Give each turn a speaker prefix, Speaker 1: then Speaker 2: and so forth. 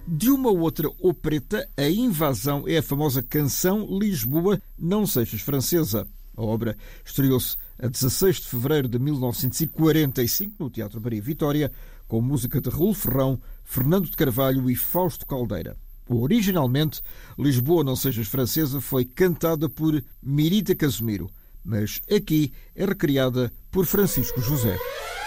Speaker 1: De uma outra opereta, A Invasão é a famosa canção Lisboa, não sejas francesa. A obra estreou-se a 16 de fevereiro de 1945 no Teatro Maria Vitória, com música de Raul Ferrão, Fernando de Carvalho e Fausto Caldeira. Originalmente, Lisboa, não sejas francesa foi cantada por Mirita Casimiro, mas aqui é recriada por Francisco José.